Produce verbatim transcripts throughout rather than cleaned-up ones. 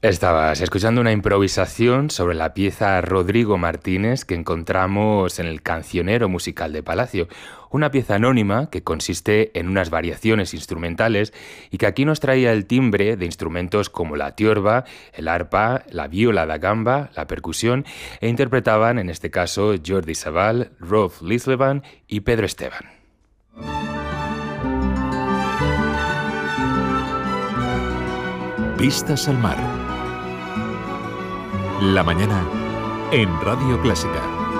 Estabas escuchando una improvisación sobre la pieza Rodrigo Martínez que encontramos en el Cancionero Musical de Palacio, una pieza anónima que consiste en unas variaciones instrumentales y que aquí nos traía el timbre de instrumentos como la tiorba, el arpa, la viola da gamba, la percusión, e interpretaban en este caso Jordi Savall, Rolf Lislevan y Pedro Esteban. Vistas al mar. La mañana en Radio Clásica.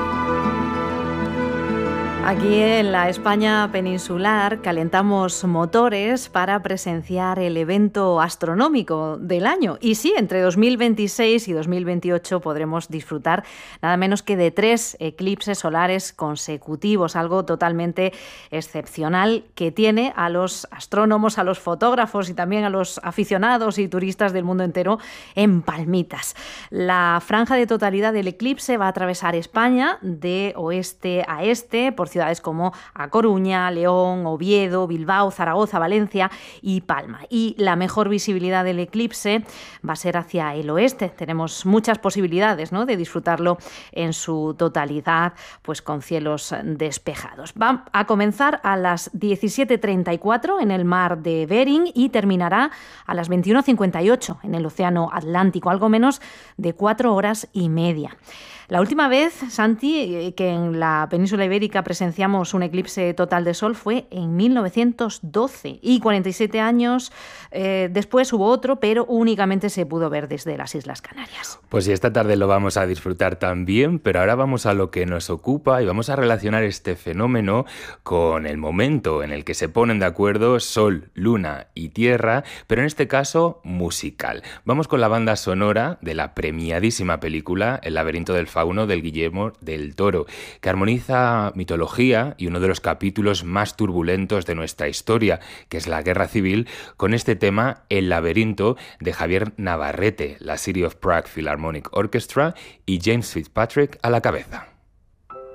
Aquí en la España peninsular calentamos motores para presenciar el evento astronómico del año. Y sí, entre dos mil veintiséis y dos mil veintiocho podremos disfrutar nada menos que de tres eclipses solares consecutivos, algo totalmente excepcional que tiene a los astrónomos, a los fotógrafos y también a los aficionados y turistas del mundo entero en palmitas. La franja de totalidad del eclipse va a atravesar España de oeste a este, por ciudades como A Coruña, León, Oviedo, Bilbao, Zaragoza, Valencia y Palma. Y la mejor visibilidad del eclipse va a ser hacia el oeste. Tenemos muchas posibilidades, ¿no?, de disfrutarlo en su totalidad, pues con cielos despejados. Va a comenzar a las diecisiete treinta y cuatro en el mar de Bering y terminará a las veintiuno cincuenta y ocho en el océano Atlántico, algo menos de cuatro horas y media. La última vez, Santi, que en la península ibérica presenciamos un eclipse total de sol fue en mil novecientos doce y cuarenta y siete años eh, después hubo otro, pero únicamente se pudo ver desde las Islas Canarias. Pues sí, esta tarde lo vamos a disfrutar también, pero ahora vamos a lo que nos ocupa y vamos a relacionar este fenómeno con el momento en el que se ponen de acuerdo Sol, Luna y Tierra, pero en este caso musical. Vamos con la banda sonora de la premiadísima película El laberinto del fauno del Guillermo del Toro, que armoniza mitología y uno de los capítulos más turbulentos de nuestra historia, que es la Guerra Civil, con este tema El laberinto de Javier Navarrete, la City of Prague Philharmonic Orchestra y James Fitzpatrick a la cabeza.